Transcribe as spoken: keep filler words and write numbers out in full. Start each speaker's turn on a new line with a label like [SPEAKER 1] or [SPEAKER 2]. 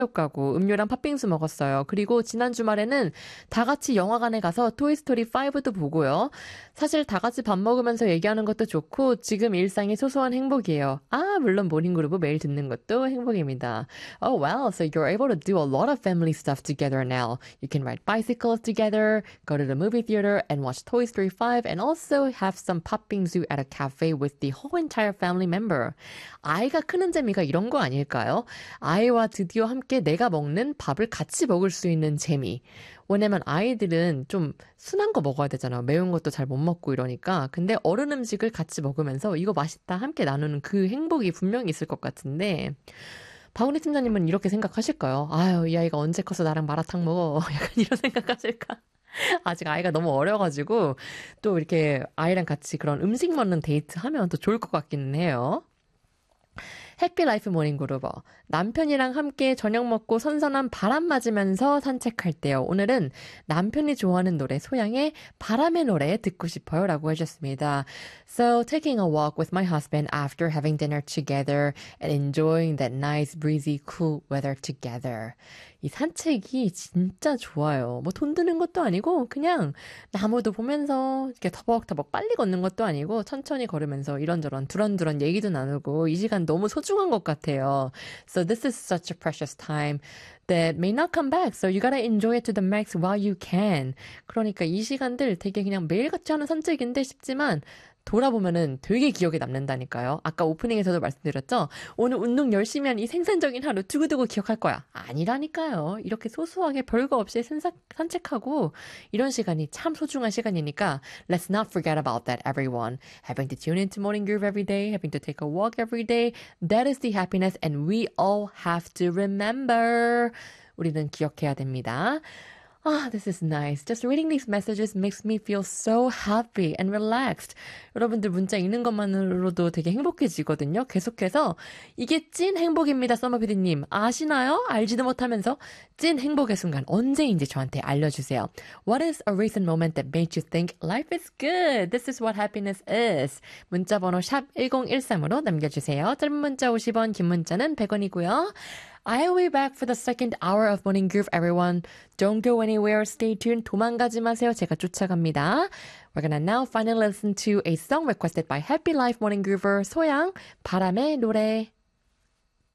[SPEAKER 1] 가고 음료랑 팥빙수 먹었어요. 그리고 지난 주말에는 다 같이 영화관에 가서 토이스토리 파이브도 보고요. 사실 다 같이 밥 먹으면서 얘기하는 것도 좋고 지금 일상이 소소한 행복이에요. 아, 물론 모닝그룹 매일 듣는 것도 행복입니다. Oh, well, so you're able to do a lot of family stuff together now. You can ride bicycles together, go to the movie theater and watch Toy Story five and also have some 팥빙수 at a cafe with the whole entire family member. 아이가 크는 재미가 이런 거 아닐까요? 아이와 드디어 함께 내가 먹는 밥을 같이 먹을 수 있는 재미. 왜냐면 아이들은 좀 순한 거 먹어야 되잖아요. 매운 것도 잘 못 먹고 이러니까. 근데 어른 음식을 같이 먹으면서 이거 맛있다 함께 나누는 그 행복이 분명히 있을 것 같은데 박은희 팀장님은 이렇게 생각하실까요? 아유, 이 아이가 언제 커서 나랑 마라탕 먹어. 약간 이런 생각하실까? 아직 아이가 너무 어려가지고 또 이렇게 아이랑 같이 그런 음식 먹는 데이트 하면 또 좋을 것 같기는 해요. 해피라이프 모닝그루버. 남편이랑 함께 저녁 먹고 선선한 바람 맞으면서 산책할 때요. 오늘은 남편이 좋아하는 노래 소양의 바람의 노래 듣고 싶어요 라고 해주셨습니다. So taking a walk with my husband after having dinner together and enjoying that nice breezy cool weather together. 이 산책이 진짜 좋아요. 뭐 돈 드는 것도 아니고 그냥 나무도 보면서 이렇게 터벅터벅 빨리 걷는 것도 아니고 천천히 걸으면서 이런저런 두런두런 얘기도 나누고 이 시간 너무 소중한 것 같아요. So this is such a precious time that may not come back. So you gotta enjoy it to the max while you can. 그러니까 이 시간들 되게 그냥 매일같이 하는 산책인데 싶지만 돌아보면은 되게 기억에 남는다니까요. 아까 오프닝에서도 말씀드렸죠? 오늘 운동 열심히 한 이 생산적인 하루 두고두고 기억할 거야. 아니라니까요. 이렇게 소소하게 별거 없이 산책, 산책하고 이런 시간이 참 소중한 시간이니까 let's not forget about that, everyone. Having to tune into Morning Groove every day, having to take a walk every day, that is the happiness and we all have to remember. 우리는 기억해야 됩니다. Ah, this is nice. Just reading these messages makes me feel so happy and relaxed. 여러분들 문자 읽는 것만으로도 되게 행복해지거든요. 계속해서 이게 찐 행복입니다, 써머피디님. 아시나요? 알지도 못하면서 찐 행복의 순간 언제인지 저한테 알려주세요. What is a recent moment that made you think life is good? This is what happiness is. 문자번호 샵 일공일삼으로 남겨주세요. 짧은 문자 오십 원, 긴 문자는 백 원이고요. I'll be back for the second hour of Morning Groove, everyone. Don't go anywhere. Stay tuned. 도망가지 마세요. 제가 쫓아갑니다. We're gonna now finally listen to a song requested by Happy Life Morning Groover 소양, 바람의 노래.